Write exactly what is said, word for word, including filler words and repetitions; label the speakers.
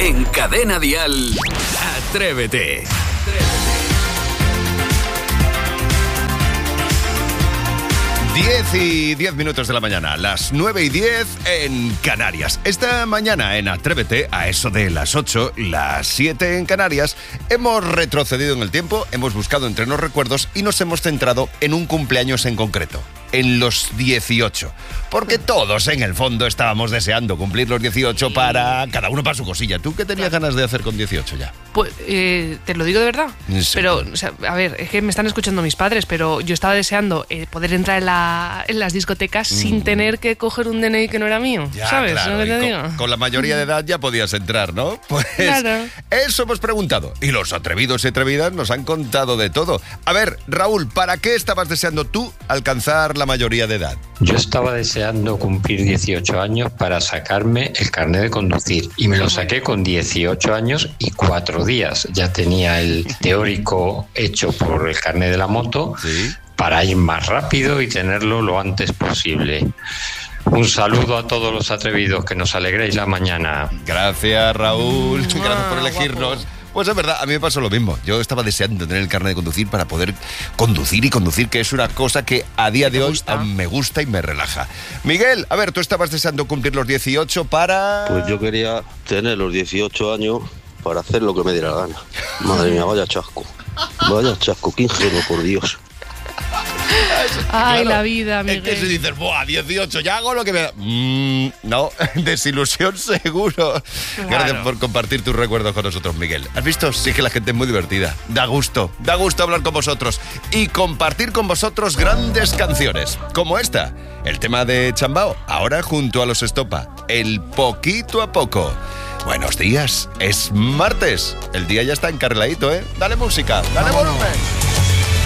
Speaker 1: En Cadena Dial, Atrévete.
Speaker 2: diez y diez minutos de la mañana, las nueve y diez en Canarias. Esta mañana en Atrévete, a eso de las ocho, las siete en Canarias, hemos retrocedido en el tiempo, hemos buscado entre los recuerdos y nos hemos centrado en un cumpleaños en concreto, en los dieciocho. Porque todos en el fondo estábamos deseando cumplir los dieciocho para cada uno para su cosilla. ¿Tú qué tenías ganas de hacer con dieciocho ya?
Speaker 3: Pues eh, te lo digo de verdad.
Speaker 2: Sí.
Speaker 3: Pero, o sea, a ver, es que me están escuchando mis padres, pero yo estaba deseando eh, poder entrar en, la, en las discotecas mm. sin tener que coger un D N I que no era mío.
Speaker 2: Ya,
Speaker 3: ¿sabes?
Speaker 2: claro,
Speaker 3: ¿No te
Speaker 2: con,
Speaker 3: digo?
Speaker 2: con la mayoría de edad ya podías entrar, ¿no? Pues
Speaker 3: claro.
Speaker 2: Eso hemos preguntado. Y los atrevidos y atrevidas nos han contado de todo. A ver, Raúl, ¿para qué estabas deseando tú alcanzar la mayoría de edad?
Speaker 4: Yo estaba deseando cumplir dieciocho años para sacarme el carnet de conducir y me lo saqué con dieciocho años y cuatro días. Ya tenía el teórico hecho por el carnet de la moto, ¿sí?, para ir más rápido y tenerlo lo antes posible. Un saludo a todos los atrevidos, que nos alegréis la mañana.
Speaker 2: Gracias, Raúl. Gracias
Speaker 3: Ah,
Speaker 2: por elegirnos.
Speaker 3: guapo.
Speaker 2: Pues es verdad, a mí me pasó lo mismo. Yo estaba deseando tener el carnet de conducir para poder conducir y conducir, que es una cosa que a día de hoy
Speaker 3: gusta?
Speaker 2: me gusta y me relaja. Miguel, a ver, tú estabas deseando cumplir los dieciocho para...
Speaker 5: Pues yo quería tener los dieciocho años para hacer lo que me diera la gana. Madre mía, vaya chasco. Vaya chasco, qué ingenuo, por Dios.
Speaker 3: Ay,
Speaker 2: Claro,
Speaker 3: la vida, Miguel.
Speaker 2: Es que si dices, buah, dieciocho, ya hago lo que me da... Mm, no, desilusión seguro.
Speaker 3: Claro.
Speaker 2: Gracias por compartir tus recuerdos con nosotros, Miguel. ¿Has visto? Sí que la gente es muy divertida. Da gusto, da gusto hablar con vosotros y compartir con vosotros grandes canciones, como esta, el tema de Chambao, ahora junto a los Estopa, el Poquito a Poco. Buenos días, es martes, el día ya está encarriladito, ¿eh? Dale música, dale volumen.